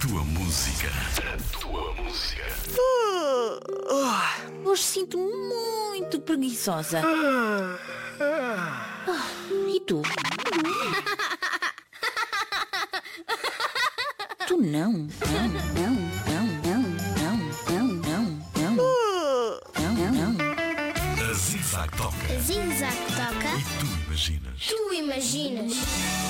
tua música. A tua música. Hoje sinto-me muito preguiçosa. E tu? Tu não, não, não, não, não, não, não, não, não, não, não. A Zig Zag toca. Zig Zag toca. E tu imaginas. Tu imaginas.